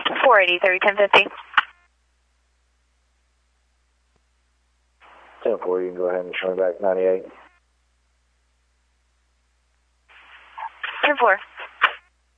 480, 1050. 10-4, you can go ahead and show me back 98. 10-4.